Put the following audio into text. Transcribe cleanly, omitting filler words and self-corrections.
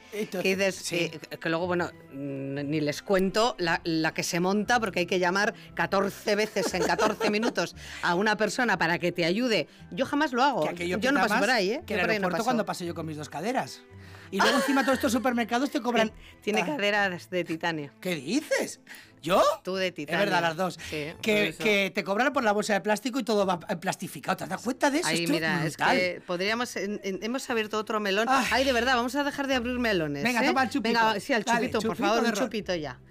Entonces, que dices, sí. que luego, bueno, ni les cuento la que se monta, porque hay que llamar 14 veces en 14 minutos a una persona para que te ayude. Yo jamás lo hago. Que aquello Yo no peta paso más por ahí, ¿eh? que Yo el por ahí no aeropuerto paso. cuando paso yo con mis 2 caderas. Y luego encima todos estos supermercados te cobran... Tiene caderas de titanio. ¿Qué dices? ¿Yo? Tú de titanio. Es verdad, las dos. Sí, por que, eso. que te cobran por la bolsa de plástico y todo va plastificado. ¿Te has dado cuenta de eso? Ay, Esto mira, es brutal. que podríamos... hemos abierto otro melón. Ay. Ay, de verdad, vamos a dejar de abrir melones. Venga, ¿eh? toma el chupito. Venga, sí, al Dale, chupito, por chupito favor, de un ron. chupito ya.